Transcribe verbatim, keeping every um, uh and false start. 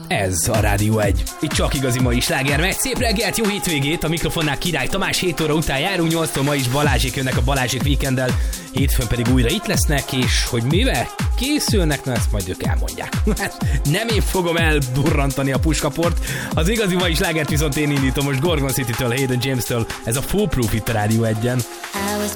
Ez a Rádió egy. Itt csak igazi mai sláger megy. Szép reggelt, jó hétvégét, a mikrofonnál Király Tamás, hét óra után járunk, nyolctól ma is Balázsék jönnek a Balázsék Weekenddel, hétfőn pedig újra itt lesznek, és hogy mivel készülnek, na ezt majd ők elmondják. Nem én fogom eldurrantani a puskaport, az igazi mai slágert viszont én indítom most Gorgon City-től, Hayden James-től, ez a Foolproof itt a Rádió egyen. I was